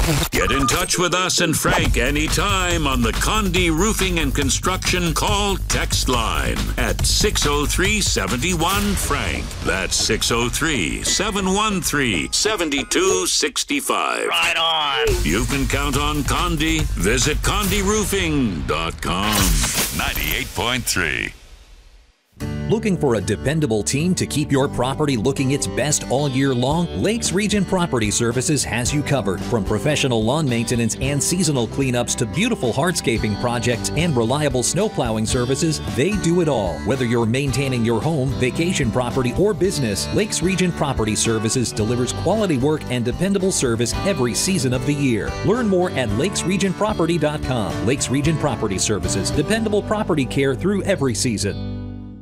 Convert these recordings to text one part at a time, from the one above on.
Get in touch with us and Frank anytime on the Condé Roofing and Construction call text line at 603-71-FRANK. That's 603-713-7265. Right on. You can count on Condé. Visit CondéRoofing.com. 98.3. Looking for a dependable team to keep your property looking its best all year long? Lakes Region Property Services has you covered. From professional lawn maintenance and seasonal cleanups to beautiful hardscaping projects and reliable snow plowing services, they do it all. Whether you're maintaining your home, vacation property, or business, Lakes Region Property Services delivers quality work and dependable service every season of the year. Learn more at lakesregionproperty.com. Lakes Region Property Services, dependable property care through every season.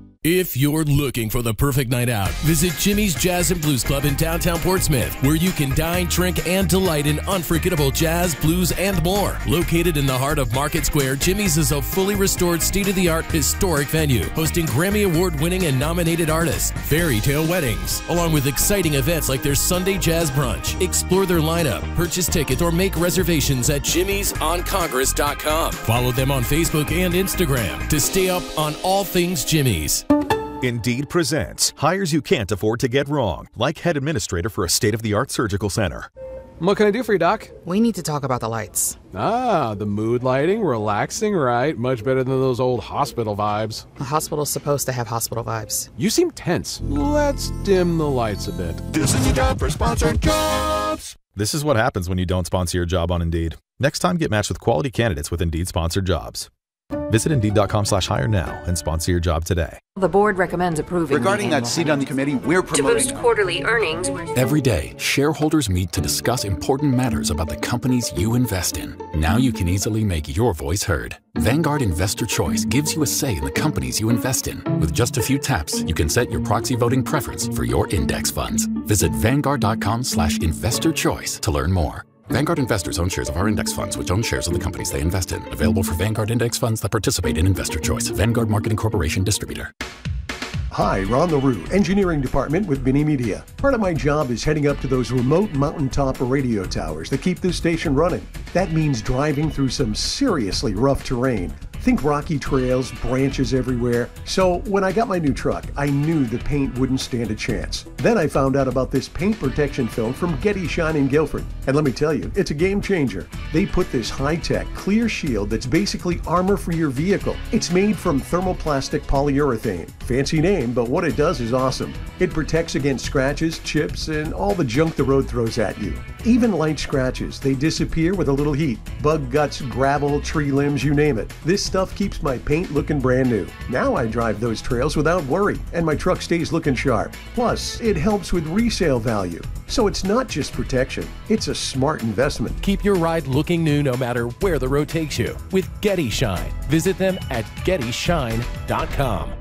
If you're looking for the perfect night out, visit Jimmy's Jazz and Blues Club in downtown Portsmouth, where you can dine, drink, and delight in unforgettable jazz, blues, and more. Located in the heart of Market Square, Jimmy's is a fully restored, state-of-the-art, historic venue, hosting Grammy Award-winning and nominated artists, fairy tale weddings, along with exciting events like their Sunday Jazz Brunch. Explore their lineup, purchase tickets, or make reservations at jimmysoncongress.com. Follow them on Facebook and Instagram to stay up on all things Jimmy's. Indeed presents hires you can't afford to get wrong, like head administrator for a state-of-the-art surgical center. What can I do for you, Doc? We need to talk about the lights. Ah, the mood lighting, relaxing, right? Much better than those old hospital vibes. A hospital's supposed to have hospital vibes. You seem tense. Let's dim the lights a bit. This is your job for sponsored jobs. This is what happens when you don't sponsor your job on Indeed. Next time, get matched with quality candidates with Indeed sponsored jobs. Visit Indeed.com/hire now and sponsor your job today. The board recommends approving. Regarding that seat on the committee, we're promoting. To boost quarterly earnings. Every day, shareholders meet to discuss important matters about the companies you invest in. Now you can easily make your voice heard. Vanguard Investor Choice gives you a say in the companies you invest in. With just a few taps, you can set your proxy voting preference for your index funds. Visit Vanguard.com/investor choice to learn more. Vanguard investors own shares of our index funds, which own shares of the companies they invest in. Available for Vanguard index funds that participate in Investor Choice. Vanguard Marketing Corporation Distributor. Hi, Ron LaRue, Engineering Department with Mini Media. Part of my job is heading up to those remote mountaintop radio towers that keep this station running. That means driving through some seriously rough terrain. Think rocky trails, branches everywhere. So when I got my new truck, I knew the paint wouldn't stand a chance. Then I found out about this paint protection film from Getty Shine in Guilford. And let me tell you, it's a game changer. They put this high-tech clear shield that's basically armor for your vehicle. It's made from thermoplastic polyurethane. Fancy name, but what it does is awesome. It protects against scratches, chips, and all the junk the road throws at you. Even light scratches, they disappear with a little heat. Bug guts, gravel, tree limbs, you name it. This stuff keeps my paint looking brand new. Now I drive those trails without worry, and my truck stays looking sharp. Plus, it helps with resale value. So it's not just protection, it's a smart investment. Keep your ride looking new no matter where the road takes you with Getty Shine. Visit them at GettyShine.com.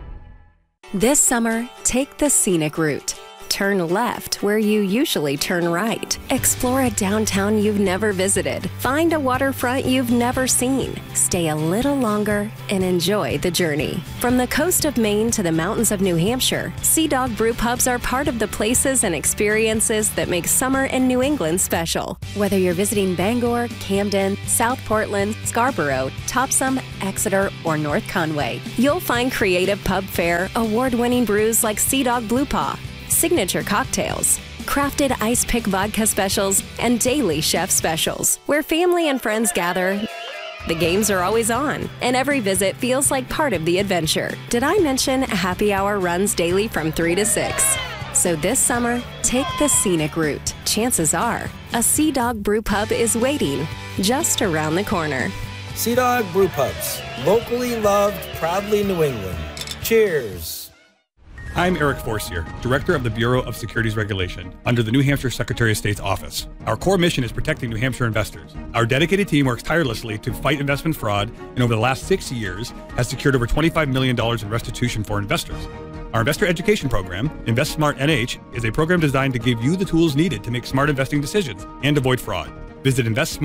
This summer, take the scenic route. Turn left where you usually turn right. Explore a downtown you've never visited. Find a waterfront you've never seen. Stay a little longer and enjoy the journey. From the coast of Maine to the mountains of New Hampshire, Sea Dog Brew Pubs are part of the places and experiences that make summer in New England special. Whether you're visiting Bangor, Camden, South Portland, Scarborough, Topsom, Exeter, or North Conway, you'll find creative pub fare, award-winning brews like Sea Dog Blue Paw, signature cocktails, crafted ice pick vodka specials, and daily chef specials. Where family and friends gather, the games are always on, and every visit feels like part of the adventure. Did I mention happy hour runs daily from 3 to 6? So this summer, take the scenic route. Chances are, a Sea Dog Brew Pub is waiting just around the corner. Sea Dog Brew Pubs, locally loved, proudly New England. Cheers. I'm Eric Forcier, Director of the Bureau of Securities Regulation under the New Hampshire Secretary of State's office. Our core mission is protecting New Hampshire investors. Our dedicated team works tirelessly to fight investment fraud, and over the last 6 years has secured over $25 million in restitution for investors. Our investor education program, InvestSmart NH, is a program designed to give you the tools needed to make smart investing decisions and avoid fraud. Visit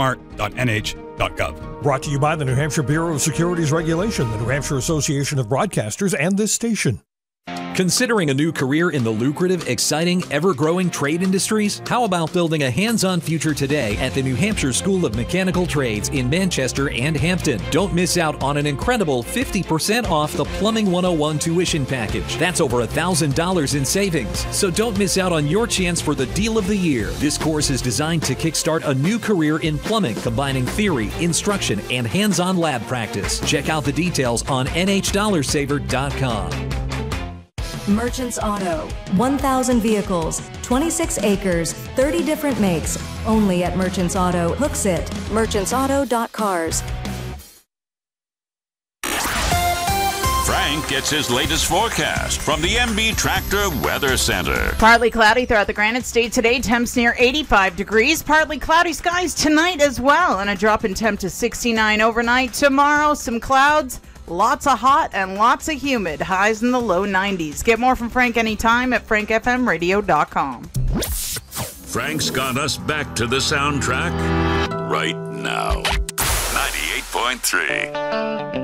investsmart.nh.gov. Brought to you by the New Hampshire Bureau of Securities Regulation, the New Hampshire Association of Broadcasters, and this station. Considering a new career in the lucrative, exciting, ever-growing trade industries? How about building a hands-on future today at the New Hampshire School of Mechanical Trades in Manchester and Hampton? Don't miss out on an incredible 50% off the Plumbing 101 tuition package. That's over $1,000 in savings. So don't miss out on your chance for the deal of the year. This course is designed to kickstart a new career in plumbing, combining theory, instruction, and hands-on lab practice. Check out the details on NHDollarSaver.com. Merchants Auto. 1,000 vehicles, 26 acres, 30 different makes. Only at Merchants Auto. Hooksett. merchantsauto.cars. Frank gets his latest forecast from the MB Tractor Weather Center. Partly cloudy throughout the Granite State today. Temps near 85 degrees. Partly cloudy skies tonight as well. And a drop in temp to 69 overnight. Tomorrow, some clouds. Lots of hot and lots of humid. Highs in the low 90s. Get more from Frank anytime at frankfmradio.com. Frank's got us back to the soundtrack right now. 98.3.